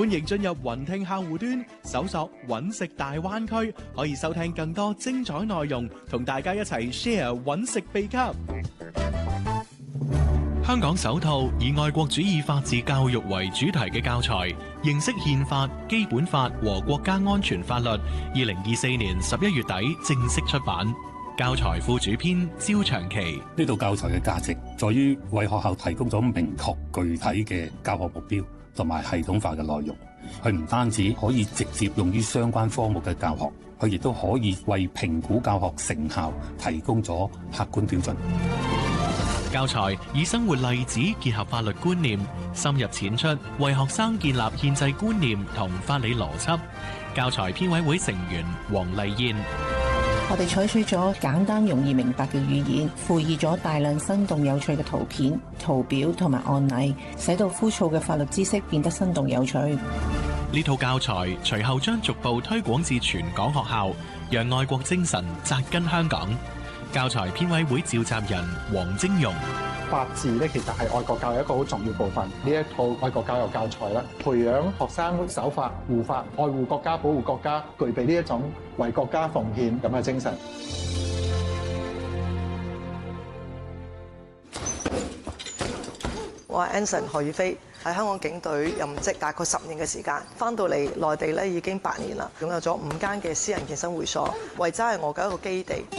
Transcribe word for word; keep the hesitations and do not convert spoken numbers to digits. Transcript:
歡迎進入雲聽客戶端，搜索揾食大灣區，可以收聽更多精彩內容，同大家一齊 share 揾食秘笈。香港首套以愛國主義法治教育為主題嘅教材，認識憲法、基本法和國家安全法律，二零二四年十一月底正式出版。教材副主編焦長期： 呢套教材嘅價值在於為學校提供咗明確具體嘅教學目標同埋系統化嘅內容。佢唔單止可以直接用於相關科目嘅教學，佢亦都可以為評估教學成效提供咗客觀標準。 教材以生活例子結合法律觀念，深入淺出，為學生建立憲制觀念同法理邏輯。教材編委會成員黃麗燕： 我哋採取咗簡單容易明白嘅語言，附以咗大量生動有趣嘅圖片、圖表同埋案例，使到枯燥嘅法律知識變得生動有趣。 呢套教材隨後將逐步推廣至全港學校，讓愛國精神扎根香港。教材編委會召集人黃晶容： 法治咧，其實係愛國教育一個好重要部分。呢一套愛國教育教材咧，培養學生守法、護法、愛護國家、保護國家，具備呢一種為國家奉獻咁嘅精神。 我係 Anson 何宇飛，喺香港警隊任職大概十年嘅時間，翻到嚟內地咧已經八年啦，擁有咗五間嘅私人健身會所，維州係我嘅一個基地。